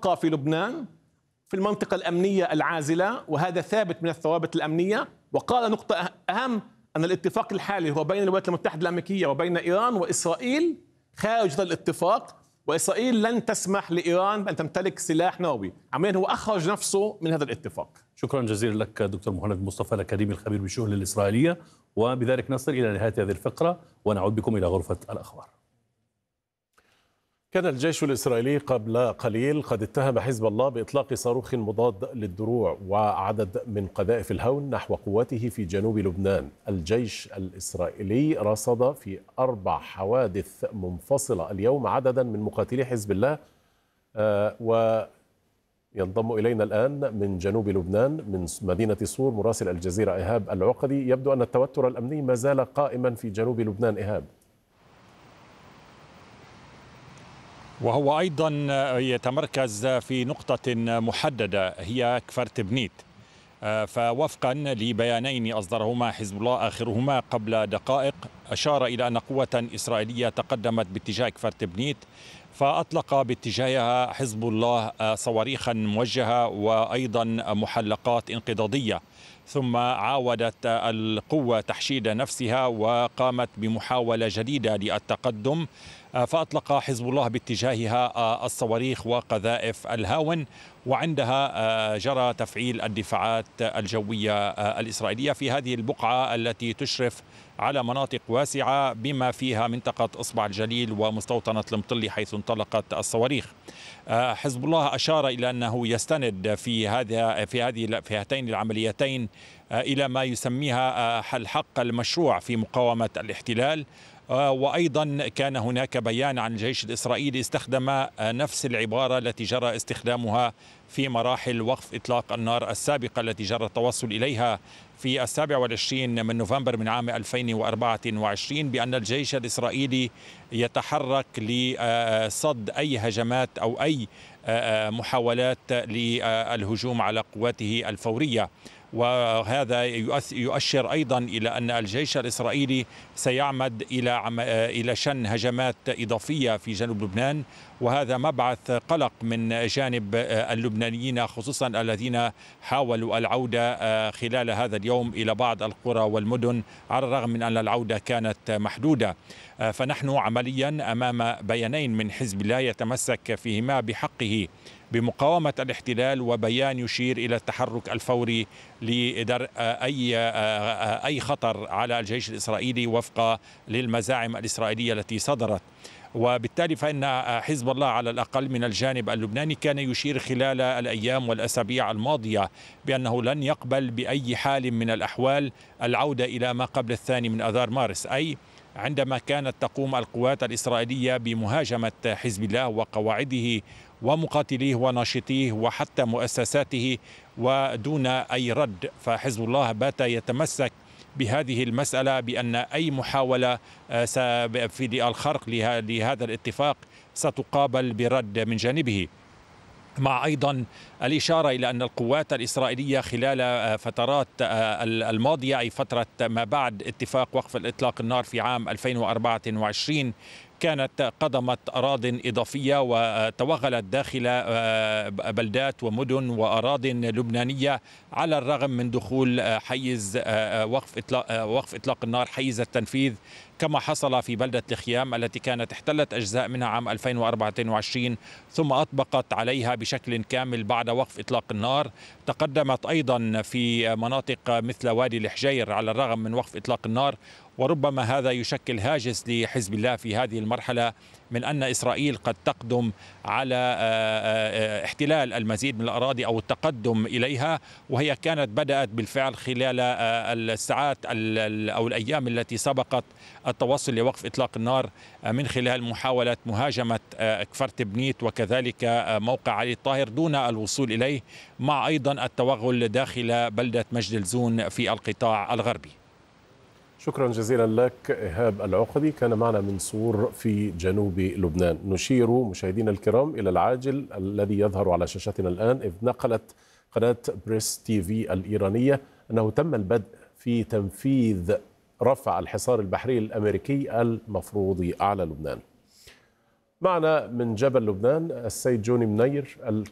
تبقى في لبنان في المنطقة الأمنية العازلة، وهذا ثابت من الثوابت الأمنية. وقال نقطة أهم، أن الاتفاق الحالي هو بين الولايات المتحدة الأمريكية وبين إيران وإسرائيل خارج هذا الاتفاق، وإسرائيل لن تسمح لإيران بأن تمتلك سلاح نووي. عمليا هو أخرج نفسه من هذا الاتفاق. شكرا جزيلا لك دكتور مهند مصطفى الأكاديمي الخبير بالشؤون الإسرائيلية. وبذلك نصل إلى نهاية هذه الفقرة ونعود بكم إلى غرفة الأخبار. كان الجيش الإسرائيلي قبل قليل قد اتهم حزب الله بإطلاق صاروخ مضاد للدروع وعدد من قذائف الهون نحو قواته في جنوب لبنان. الجيش الإسرائيلي رصد في 4 حوادث منفصلة اليوم عددا من مقاتلي حزب الله. وينضم إلينا الآن من جنوب لبنان من مدينة صور مراسل الجزيرة إيهاب العقدي. يبدو أن التوتر الأمني ما زال قائما في جنوب لبنان. إيهاب. وهو أيضا يتمركز في نقطة محددة هي كفر بنيت. فوفقا لبيانين أصدرهما حزب الله آخرهما قبل دقائق، أشار إلى أن قوة إسرائيلية تقدمت باتجاه كفر بنيت، فأطلق باتجاهها حزب الله صواريخا موجهة وأيضا محلقات انقضاضية، ثم عاودت القوة تحشيد نفسها وقامت بمحاولة جديدة للتقدم، فأطلق حزب الله باتجاهها الصواريخ وقذائف الهاون، وعندها جرى تفعيل الدفاعات الجوية الإسرائيلية في هذه البقعة التي تشرف على مناطق واسعة بما فيها منطقة إصبع الجليل ومستوطنة المطلي حيث انطلقت الصواريخ. حزب الله أشار إلى أنه يستند في هاتين العمليتين إلى ما يسميها الحق المشروع في مقاومة الاحتلال. وأيضا كان هناك بيان عن الجيش الإسرائيلي استخدم نفس العبارة التي جرى استخدامها في مراحل وقف إطلاق النار السابقة التي جرى التوصل إليها في 27 من نوفمبر من عام 2024، بأن الجيش الإسرائيلي يتحرك لصد أي هجمات أو أي محاولات للهجوم على قواته الفورية. وهذا يؤشر أيضا إلى أن الجيش الإسرائيلي سيعمد إلى شن هجمات إضافية في جنوب لبنان، وهذا مبعث قلق من جانب اللبنانيين خصوصا الذين حاولوا العودة خلال هذا اليوم إلى بعض القرى والمدن على الرغم من أن العودة كانت محدودة. فنحن عمليا أمام بيانين من حزب الله يتمسك فيهما بحقه بمقاومة الاحتلال، وبيان يشير إلى التحرك الفوري لدرء أي خطر على الجيش الإسرائيلي وفق للمزاعم الإسرائيلية التي صدرت. وبالتالي فإن حزب الله على الأقل من الجانب اللبناني كان يشير خلال الأيام والأسابيع الماضية بأنه لن يقبل بأي حال من الأحوال العودة إلى ما قبل 2 من آذار مارس، أي عندما كانت تقوم القوات الإسرائيلية بمهاجمة حزب الله وقواعده ومقاتليه وناشطيه وحتى مؤسساته ودون أي رد. فحزب الله بات يتمسك بهذه المسألة بأن أي محاولة في الخرق لهذا الاتفاق ستقابل برد من جانبه، مع أيضا الإشارة إلى أن القوات الإسرائيلية خلال فترات الماضية أي فترة ما بعد اتفاق وقف الإطلاق النار في عام 2024 كانت قدمت أراضٍ إضافية وتوغلت داخل بلدات ومدن وأراضٍ لبنانية على الرغم من دخول حيز وقف إطلاق النار حيز التنفيذ، كما حصل في بلدة الخيام التي كانت احتلت أجزاء منها عام 2024 ثم أطبقت عليها بشكل كامل بعد وقف إطلاق النار. تقدمت أيضا في مناطق مثل وادي الحجير على الرغم من وقف إطلاق النار، وربما هذا يشكل هاجس لحزب الله في هذه المرحلة من أن إسرائيل قد تقدم على احتلال المزيد من الأراضي أو التقدم إليها، وهي كانت بدأت بالفعل خلال الساعات أو الأيام التي سبقت التوصل لوقف إطلاق النار من خلال محاولة مهاجمة كفر بنيت وكذلك موقع علي الطاهر دون الوصول إليه، مع أيضا التوغل داخل بلدة مجد الزون في القطاع الغربي. شكرا جزيلا لك إيهاب العقدي، كان معنا من صور في جنوب لبنان. نشير مشاهدينا الكرام إلى العاجل الذي يظهر على شاشتنا الآن، إذ نقلت قناة بريس تي في الإيرانية أنه تم البدء في تنفيذ رفع الحصار البحري الأمريكي المفروض على لبنان. معنا من جبل لبنان السيد جوني منير